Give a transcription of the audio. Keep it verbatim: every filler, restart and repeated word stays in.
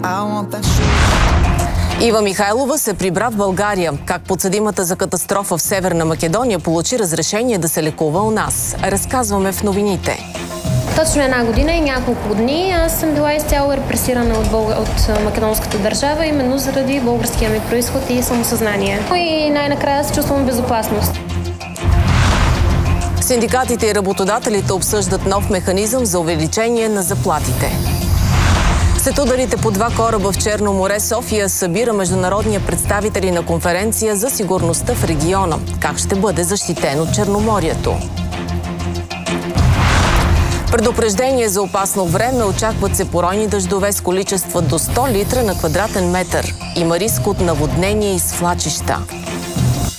Ива Михайлова се прибра в България. Как подсъдимата за катастрофа в Северна Македония получи разрешение да се лекува у нас? Разказваме в новините. Точно една година и няколко дни аз съм била изцяло репресирана от, Бълг... от македонската държава, именно заради българския ми произход и самосъзнание. И най-накрая се чувствам безопасност. Синдикатите и работодателите обсъждат нов механизъм за увеличение на заплатите. След ударите по два кораба в Черно море, София събира международния представители на конференция за сигурността в региона. Как ще бъде защитено Черноморието? Предупреждение за опасно време, очакват се поройни дъждове с количества до сто литра на квадратен метър. Има риск от наводнение и свлачища.